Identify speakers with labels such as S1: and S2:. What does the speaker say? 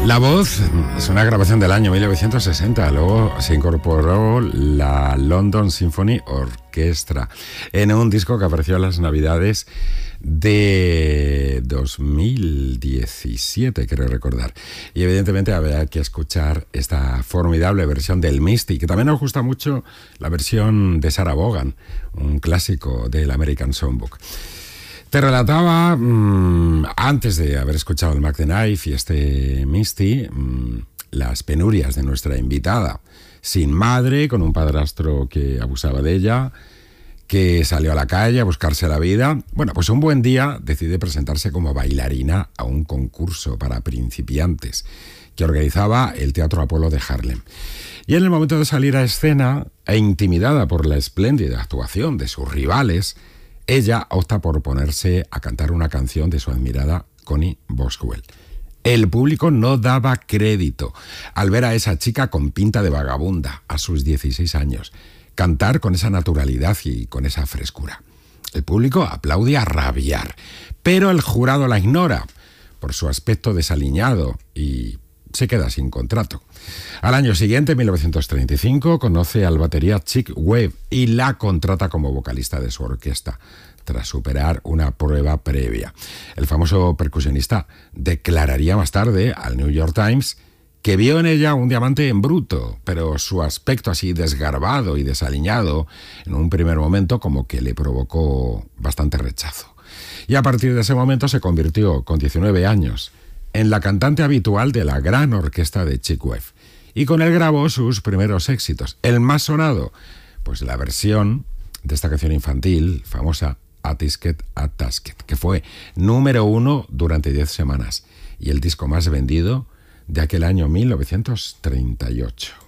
S1: La voz es una grabación del año 1960, luego se incorporó la London Symphony Orchestra en un disco que apareció en las Navidades de 2017, creo recordar. Y evidentemente había que escuchar esta formidable versión del Misty, que también nos gusta mucho la versión de Sarah Vaughan, un clásico del American Songbook. Te relataba, antes de haber escuchado el Mac the Knife y este Misty, las penurias de nuestra invitada. Sin madre, con un padrastro que abusaba de ella, que salió a la calle a buscarse la vida. Bueno, pues un buen día decide presentarse como bailarina a un concurso para principiantes que organizaba el Teatro Apolo de Harlem. Y en el momento de salir a escena, e intimidada por la espléndida actuación de sus rivales, ella opta por ponerse a cantar una canción de su admirada Connie Boswell. El público no daba crédito al ver a esa chica con pinta de vagabunda a sus 16 años cantar con esa naturalidad y con esa frescura. El público aplaude a rabiar, pero el jurado la ignora por su aspecto desaliñado y se queda sin contrato. Al año siguiente, en 1935, conoce al batería Chick Webb y la contrata como vocalista de su orquesta, tras superar una prueba previa. El famoso percusionista declararía más tarde al New York Times que vio en ella un diamante en bruto, pero su aspecto así desgarbado y desaliñado, en un primer momento como que le provocó bastante rechazo. Y a partir de ese momento se convirtió, con 19 años, en la cantante habitual de la gran orquesta de Chick Webb. Y con él grabó sus primeros éxitos. El más sonado, pues la versión de esta canción infantil famosa, A Tisket, A Tasket, que fue número 1 durante 10 semanas y el disco más vendido de aquel año 1938.